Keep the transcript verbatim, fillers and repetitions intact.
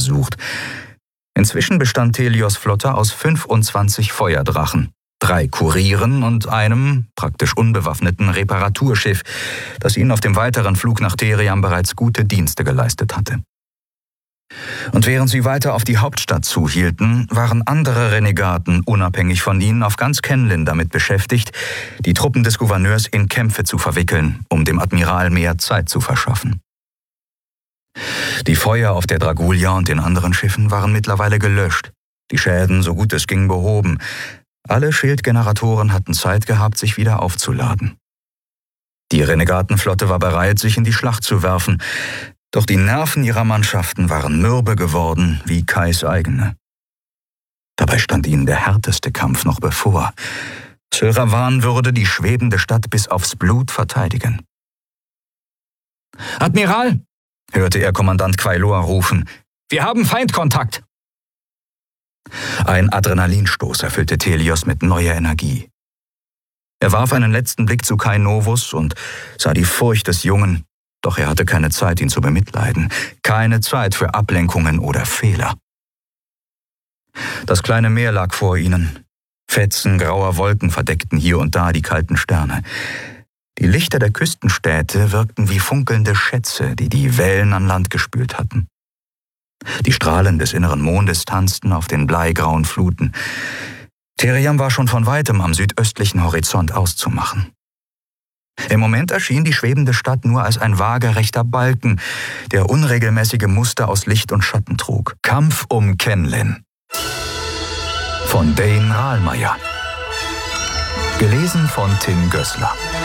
gesucht. Inzwischen bestand Thelios' Flotte aus fünfundzwanzig Feuerdrachen, drei Kurieren und einem, praktisch unbewaffneten Reparaturschiff, das ihnen auf dem weiteren Flug nach Theriam bereits gute Dienste geleistet hatte. Und während sie weiter auf die Hauptstadt zuhielten, waren andere Renegaten unabhängig von ihnen auf ganz Kenlin damit beschäftigt, die Truppen des Gouverneurs in Kämpfe zu verwickeln, um dem Admiral mehr Zeit zu verschaffen. Die Feuer auf der Dragulia und den anderen Schiffen waren mittlerweile gelöscht, die Schäden so gut es ging behoben. Alle Schildgeneratoren hatten Zeit gehabt, sich wieder aufzuladen. Die Renegatenflotte war bereit, sich in die Schlacht zu werfen, doch die Nerven ihrer Mannschaften waren mürbe geworden wie Kais eigene. Dabei stand ihnen der härteste Kampf noch bevor. Sylravan würde die schwebende Stadt bis aufs Blut verteidigen. »Admiral«, hörte er Kommandant Quailor rufen, »wir haben Feindkontakt!« Ein Adrenalinstoß erfüllte Thelios mit neuer Energie. Er warf einen letzten Blick zu Kai Novus und sah die Furcht des Jungen, doch er hatte keine Zeit, ihn zu bemitleiden, keine Zeit für Ablenkungen oder Fehler. Das kleine Meer lag vor ihnen. Fetzen grauer Wolken verdeckten hier und da die kalten Sterne. Die Lichter der Küstenstädte wirkten wie funkelnde Schätze, die die Wellen an Land gespült hatten. Die Strahlen des inneren Mondes tanzten auf den bleigrauen Fluten. Theriam war schon von weitem am südöstlichen Horizont auszumachen. Im Moment erschien die schwebende Stadt nur als ein waagerechter Balken, der unregelmäßige Muster aus Licht und Schatten trug. Kampf um Kenlin. Von Dane Rahlmeier. Gelesen von Tim Gößler.